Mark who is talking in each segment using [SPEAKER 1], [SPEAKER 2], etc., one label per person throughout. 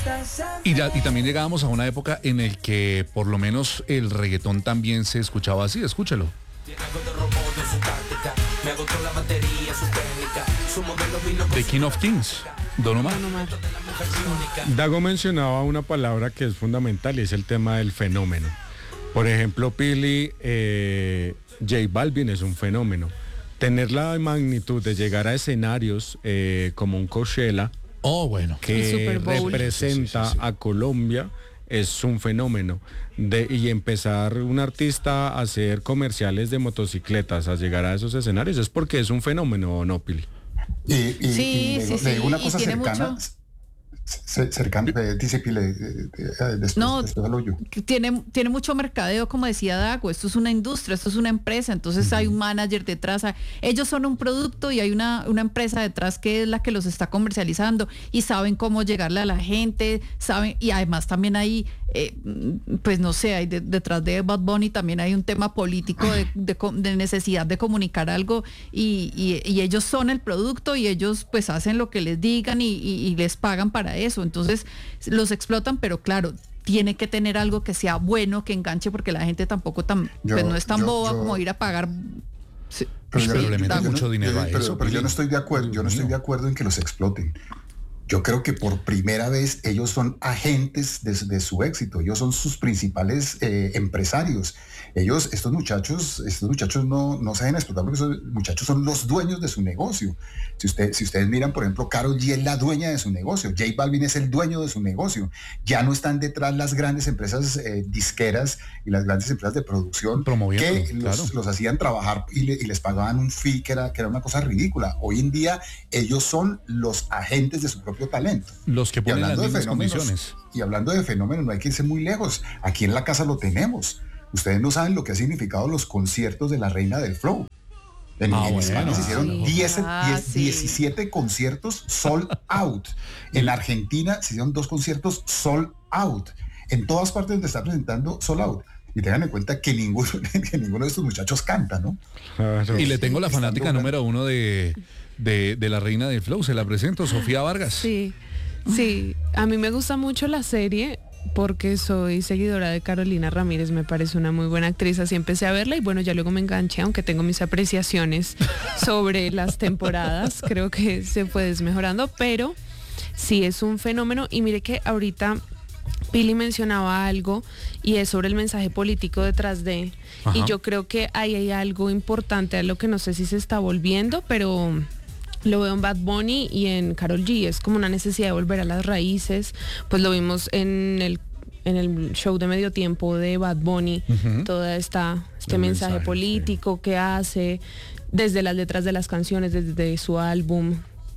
[SPEAKER 1] Y también llegábamos a una época en el que por lo menos el reggaetón también se escuchaba así, escúchelo. The King of Kings, Don Omar.
[SPEAKER 2] Dago mencionaba una palabra que es fundamental y es el tema del fenómeno. Por ejemplo, Pili, J Balvin es un fenómeno. Tener la magnitud de llegar a escenarios como un Coachella, que representa a Colombia, es un fenómeno. Y empezar un artista a hacer comerciales de motocicletas, a llegar a esos escenarios, es porque es un fenómeno, ¿no, Pili?
[SPEAKER 3] Le digo una cosa cercana. Cercano, dice Pile, después hablo yo.
[SPEAKER 4] Tiene mucho mercadeo, como decía Dago. Esto es una industria, esto es una empresa, entonces hay un manager detrás. Ellos son un producto y hay una empresa detrás que es la que los está comercializando y saben cómo llegarle a la gente, saben, y además también hay, pues no sé, hay detrás de Bad Bunny también hay un tema político de necesidad de comunicar algo y ellos son el producto y ellos pues hacen lo que les digan y les pagan para eso, entonces los explotan, pero claro, tiene que tener algo que sea bueno, que enganche, porque la gente tampoco pues no es tan boba como ir a pagar. Sí,
[SPEAKER 1] pero le meten mucho dinero a eso.
[SPEAKER 3] Pero yo no estoy de acuerdo, estoy de acuerdo en que los exploten. Yo creo que por primera vez ellos son agentes de su éxito, ellos son sus principales empresarios. Estos muchachos no se dejan explotar porque esos muchachos son los dueños de su negocio. Si ustedes miran, por ejemplo, Karol G es la dueña de su negocio, J Balvin es el dueño de su negocio. Ya no están detrás las grandes empresas disqueras y las grandes empresas de producción que los hacían trabajar y les pagaban un fee que era una cosa ridícula. Hoy en día ellos son los agentes de su propio talento.
[SPEAKER 1] Los que ponen las mismas condiciones.
[SPEAKER 3] Y hablando de fenómenos, no hay que irse muy lejos. Aquí en la casa lo tenemos. Ustedes no saben lo que ha significado los conciertos de la Reina del Flow. En España se hicieron 17 conciertos sold out. En la Argentina se hicieron 2 conciertos sold out. En todas partes donde está presentando sold out. Y tengan en cuenta que ninguno de estos muchachos canta, ¿no?
[SPEAKER 1] Y le tengo la fanática número 1 de la Reina del Flow, se la presento, Sofía Vargas.
[SPEAKER 5] Sí, a mí me gusta mucho la serie porque soy seguidora de Carolina Ramírez, me parece una muy buena actriz, así empecé a verla y bueno, ya luego me enganché, aunque tengo mis apreciaciones sobre las temporadas, creo que se fue desmejorando, pero sí es un fenómeno. Y mire que ahorita Pili mencionaba algo y es sobre el mensaje político detrás de. Ajá. Y yo creo que ahí hay algo importante a lo que no sé si se está volviendo, pero lo veo en Bad Bunny y en Karol G. Es como una necesidad de volver a las raíces. Pues lo vimos en el show de medio tiempo de Bad Bunny, toda este mensaje político que hace desde las letras de las canciones, desde su álbum.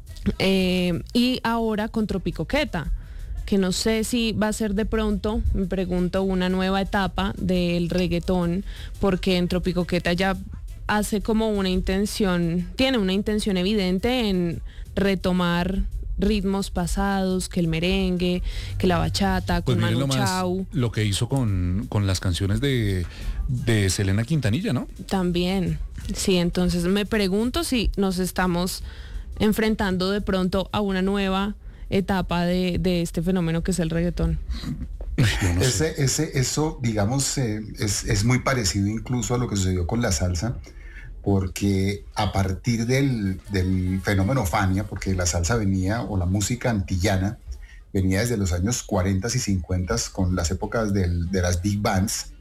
[SPEAKER 5] Y ahora con Tropicoqueta, que no sé si va a ser de pronto, me pregunto, una nueva etapa del reggaetón, porque en Tropicoqueta ya hace como tiene una intención evidente en retomar ritmos pasados, que el merengue, que la bachata, con Manu Chao.
[SPEAKER 1] Lo que hizo con las canciones de Selena Quintanilla, ¿no?
[SPEAKER 5] También, sí, entonces me pregunto si nos estamos enfrentando de pronto a una nueva etapa de este fenómeno que es el reggaetón.
[SPEAKER 3] No eso, digamos, es muy parecido incluso a lo que sucedió con la salsa, porque a partir del fenómeno Fania, porque la salsa venía, o la música antillana, venía desde los años 40 y 50 con las épocas de las big bands,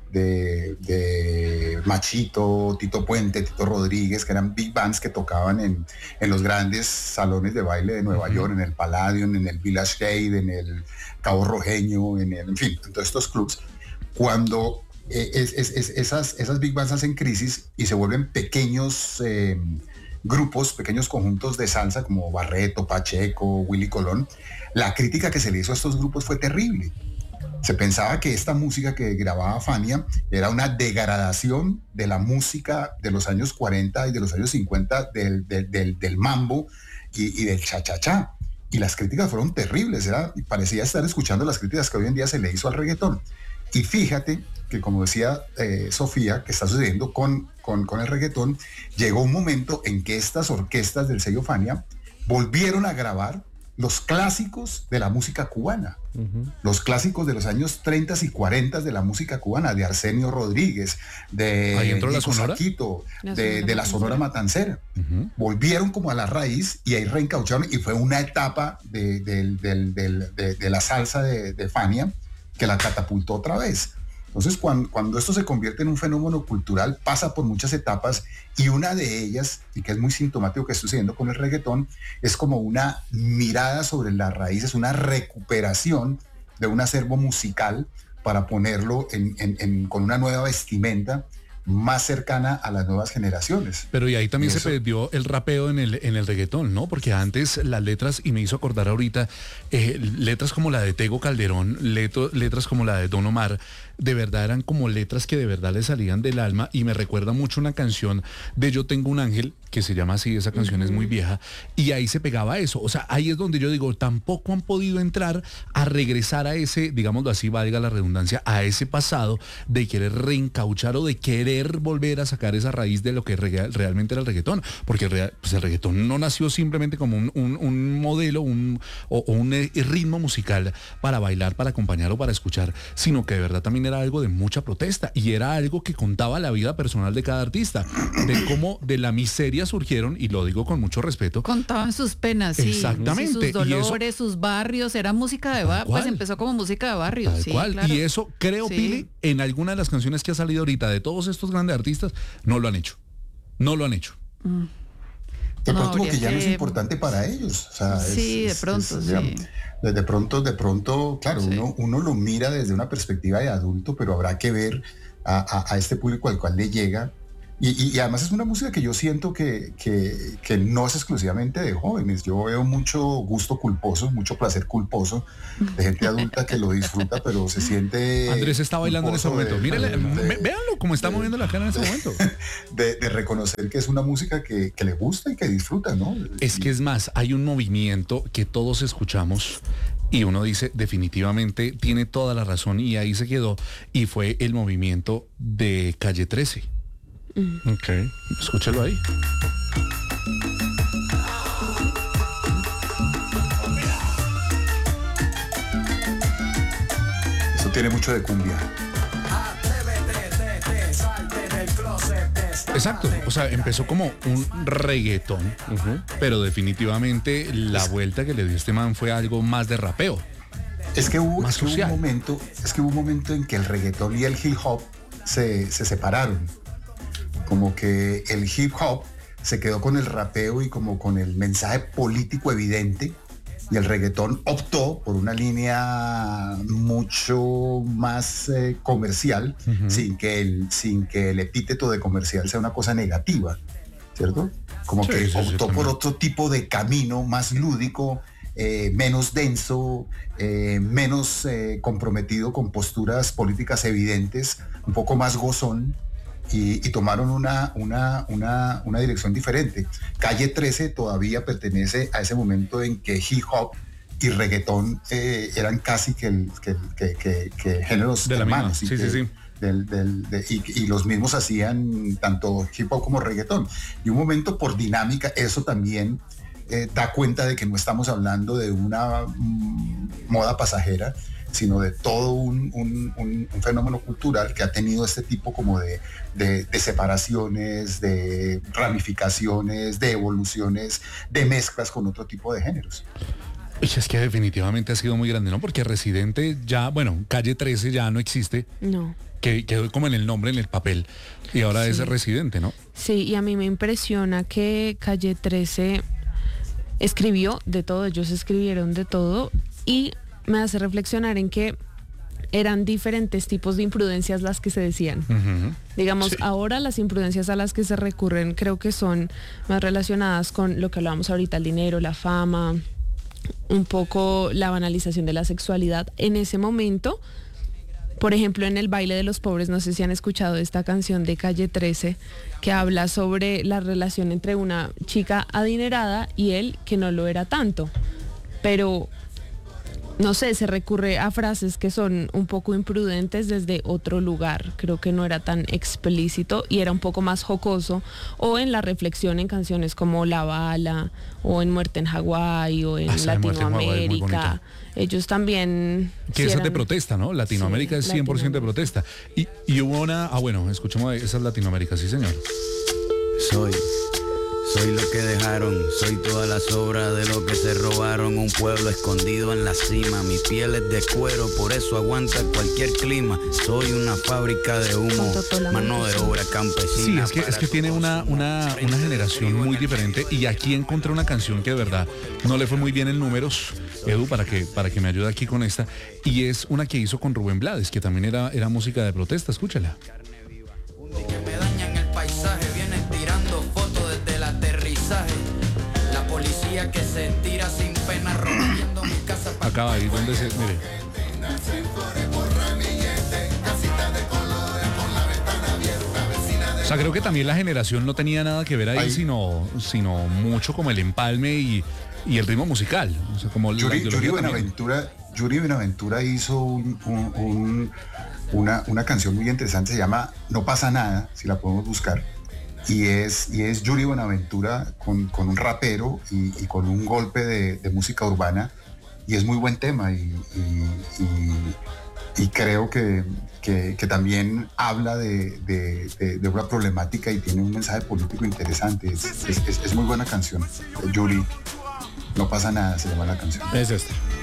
[SPEAKER 3] de Machito, Tito Puente, Tito Rodríguez, que eran big bands que tocaban en los grandes salones de baile de Nueva York, en el Palladium, en el Village Gate, en el Cabo Rojeño, en fin, en todos estos clubs. Cuando esas big bands hacen crisis y se vuelven pequeños grupos, pequeños conjuntos de salsa como Barreto, Pacheco, Willy Colón, la crítica que se le hizo a estos grupos fue terrible. Se pensaba que esta música que grababa Fania era una degradación de la música de los años 40 y de los años 50 del mambo y del cha-cha-cha. Y las críticas fueron terribles, parecía estar escuchando las críticas que hoy en día se le hizo al reggaetón. Y fíjate que, como decía Sofía, que está sucediendo con el reggaetón, llegó un momento en que estas orquestas del sello Fania volvieron a grabar los clásicos de la música cubana, los clásicos de los años 30 y 40 de la música cubana, de Arsenio Rodríguez, de Nico Saquito, de la Sonora Matancera. Volvieron como a la raíz y ahí reencaucharon, y fue una etapa de la salsa de Fania que la catapultó otra vez. Entonces, cuando esto se convierte en un fenómeno cultural, pasa por muchas etapas, y una de ellas, y que es muy sintomático que estoy sucediendo con el reggaetón, es como una mirada sobre las raíces, una recuperación de un acervo musical para ponerlo con una nueva vestimenta más cercana a las nuevas generaciones.
[SPEAKER 1] Pero y ahí también se perdió el rapeo en el reggaetón, ¿no? Porque antes las letras, y me hizo acordar ahorita, letras como la de Tego Calderón, letras como la de Don Omar, de verdad eran como letras que de verdad le salían del alma, y me recuerda mucho una canción de Yo Tengo un Ángel, que se llama así, esa canción es muy vieja, y ahí se pegaba eso. O sea, ahí es donde yo digo, tampoco han podido entrar a regresar a ese, digámoslo así, valga la redundancia, a ese pasado de querer reencauchar o de querer volver a sacar esa raíz de lo que realmente era el reggaetón, porque el reggaetón no nació simplemente como un modelo o un ritmo musical para bailar, para acompañar o para escuchar, sino que de verdad también era algo de mucha protesta, y era algo que contaba la vida personal de cada artista, de cómo de la miseria surgieron, y lo digo con mucho respeto.
[SPEAKER 4] Contaban sus penas, sí.
[SPEAKER 1] Exactamente.
[SPEAKER 4] Sí, sus dolores, sus barrios, era música de barrio, pues empezó como música de barrio.
[SPEAKER 1] Tal cual. Claro. Y eso, creo, sí, Pili, en alguna de las canciones que ha salido ahorita de todos estos grandes artistas, no lo han hecho. No lo han hecho.
[SPEAKER 3] De pronto porque ya no es importante para ellos. O sea,
[SPEAKER 4] sí, de pronto, sí.
[SPEAKER 3] De pronto, claro, sí. uno lo mira desde una perspectiva de adulto, pero habrá que ver a este público al cual le llega. Y además es una música que yo siento que no es exclusivamente de jóvenes. Yo veo mucho gusto culposo, mucho placer culposo de gente adulta que lo disfruta, pero se siente...
[SPEAKER 1] Andrés está bailando en ese momento. Mírenle, véanlo como está moviendo la cara en ese momento.
[SPEAKER 3] De reconocer que es una música que le gusta y que disfruta, ¿no?
[SPEAKER 1] Es que es más, hay un movimiento que todos escuchamos y uno dice, definitivamente tiene toda la razón, y ahí se quedó, y fue el movimiento de Calle 13.
[SPEAKER 2] Ok.
[SPEAKER 1] Escúchalo ahí.
[SPEAKER 3] Eso tiene mucho de cumbia.
[SPEAKER 1] Exacto, o sea, empezó como un reggaetón, pero definitivamente la vuelta que le dio este man fue algo más de rapeo.
[SPEAKER 3] Es que hubo un momento en que el reggaetón y el hip hop se separaron. Como que el hip hop se quedó con el rapeo y como con el mensaje político evidente, y el reggaetón optó por una línea mucho más comercial, sin que el epíteto de comercial sea una cosa negativa, ¿cierto? Como sí, que optó por otro tipo de camino más lúdico, menos denso, menos comprometido con posturas políticas evidentes, un poco más gozón. Y tomaron una dirección diferente. Calle 13 todavía pertenece a ese momento en que hip hop y reggaetón eran casi que géneros
[SPEAKER 1] de
[SPEAKER 3] hermanos.
[SPEAKER 1] Sí.
[SPEAKER 3] Y los mismos hacían tanto hip hop como reggaetón. Y un momento, por dinámica, eso también da cuenta de que no estamos hablando de una moda pasajera, sino de todo un fenómeno cultural que ha tenido este tipo como de separaciones, de ramificaciones, de evoluciones, de mezclas con otro tipo de géneros.
[SPEAKER 1] Y es que definitivamente ha sido muy grande, ¿no? Porque Residente ya, bueno, Calle 13 ya no existe.
[SPEAKER 5] No.
[SPEAKER 1] Que quedó como en el nombre, en el papel, y ahora es Residente, ¿no?
[SPEAKER 5] Sí, y a mí me impresiona que Calle 13 escribió de todo, ellos escribieron de todo, y me hace reflexionar en que eran diferentes tipos de imprudencias las que se decían. Digamos, sí. Ahora las imprudencias a las que se recurren creo que son más relacionadas con lo que hablábamos ahorita, el dinero, la fama, un poco la banalización de la sexualidad. En ese momento, por ejemplo, en El Baile de los Pobres, no sé si han escuchado esta canción de Calle 13, que habla sobre la relación entre una chica adinerada y él que no lo era tanto. Pero no sé, se recurre a frases que son un poco imprudentes desde otro lugar. Creo que no era tan explícito y era un poco más jocoso. O en la reflexión en canciones como La Bala, o en Muerte en Hawái, o en Latinoamérica. Ellos también...
[SPEAKER 1] Que esa es de protesta, ¿no? Latinoamérica es 100% de protesta. Y hubo una... bueno, escuchemos, esa es Latinoamérica, sí señor.
[SPEAKER 6] Soy lo que dejaron, soy todas las obras de lo que se robaron, un pueblo escondido en la cima, mi piel es de cuero, por eso aguanta cualquier clima, soy una fábrica de humo, mano de obra campesina.
[SPEAKER 1] Sí, es que tiene una generación muy diferente, y aquí encontré una canción que de verdad no le fue muy bien en números, Edu, para que me ayude aquí con esta, y es una que hizo con Rubén Blades, que también era música de protesta, escúchala.
[SPEAKER 6] Que me dañan el paisaje, vienen tirando fotos desde el aterrizaje. La policía que se tira sin pena rompiendo mi casa.
[SPEAKER 1] Acaba ahí donde se... Mire. O sea, creo que también la generación no tenía nada que ver ahí, sino mucho como el empalme y el ritmo musical. O sea, como
[SPEAKER 3] Yuri Buenaventura hizo una canción muy interesante, se llama No pasa nada, si la podemos buscar, y es Yuri Buenaventura con un rapero y con un golpe de música urbana, y es muy buen tema, y creo que también habla de una problemática y tiene un mensaje político interesante. Es muy buena canción. Yuri, No pasa nada, se llama la canción.
[SPEAKER 2] Es esta.